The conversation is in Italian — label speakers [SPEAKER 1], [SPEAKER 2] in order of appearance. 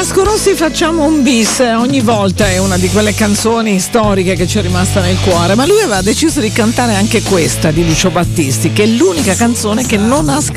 [SPEAKER 1] Vasco Rossi facciamo un bis, ogni volta è una di quelle canzoni storiche che ci è rimasta nel cuore, ma lui aveva deciso di cantare anche questa di Lucio Battisti, che è l'unica canzone che non ha scritto